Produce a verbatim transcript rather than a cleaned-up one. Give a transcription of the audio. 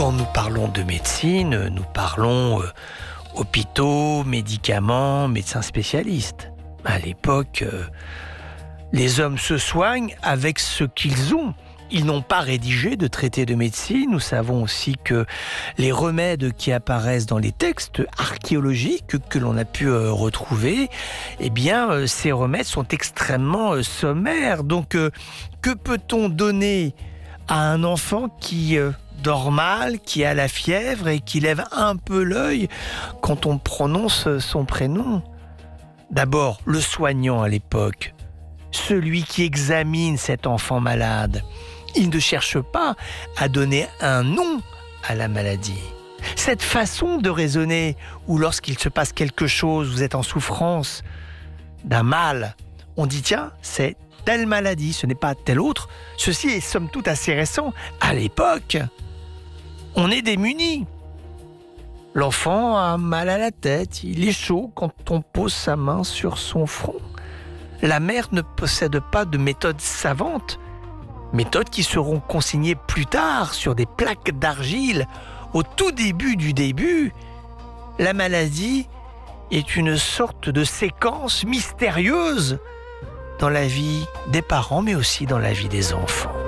Quand nous parlons de médecine, nous parlons euh, hôpitaux, médicaments, médecins spécialistes. À l'époque, euh, les hommes se soignent avec ce qu'ils ont. Ils n'ont pas rédigé de traité de médecine. Nous savons aussi que les remèdes qui apparaissent dans les textes archéologiques que l'on a pu euh, retrouver, eh bien, euh, ces remèdes sont extrêmement euh, sommaires. Donc, euh, que peut-on donner à un enfant qui euh, dort mal, qui a la fièvre et qui lève un peu l'œil quand on prononce son prénom? D'abord, le soignant à l'époque, celui qui examine cet enfant malade, il ne cherche pas à donner un nom à la maladie. Cette façon de raisonner, où lorsqu'il se passe quelque chose, vous êtes en souffrance d'un mal, on dit tiens, c'est telle maladie, ce n'est pas telle autre. Ceci est somme toute assez récent. À l'époque, on est démunis. L'enfant a mal à la tête, il est chaud quand on pose sa main sur son front. La mère ne possède pas de méthode savante, méthodes qui seront consignées plus tard sur des plaques d'argile. Au tout début du début, la maladie est une sorte de séquence mystérieuse dans la vie des parents, mais aussi dans la vie des enfants.